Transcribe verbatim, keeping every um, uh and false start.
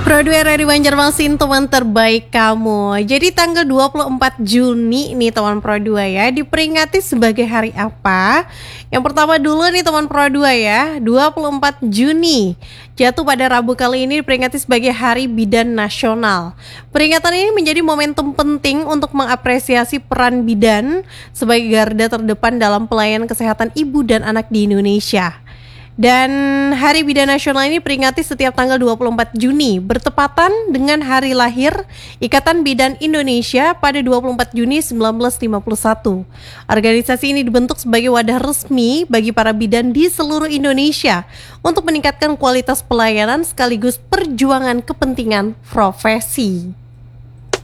Pro dua R R I Banjarmasin, teman terbaik kamu. Jadi tanggal dua puluh empat Juni nih teman Pro dua ya, diperingati sebagai hari apa? Yang pertama dulu nih teman Pro dua ya, dua puluh empat Juni jatuh pada Rabu kali ini diperingati sebagai Hari Bidan Nasional. Peringatan ini menjadi momentum penting untuk mengapresiasi peran bidan sebagai garda terdepan dalam pelayanan kesehatan ibu dan anak di Indonesia. Dan Hari Bidan Nasional ini peringati setiap tanggal dua puluh empat Juni, bertepatan dengan hari lahir Ikatan Bidan Indonesia pada dua puluh empat Juni seribu sembilan ratus lima puluh satu. Organisasi ini dibentuk sebagai wadah resmi bagi para bidan di seluruh Indonesia untuk meningkatkan kualitas pelayanan sekaligus perjuangan kepentingan profesi.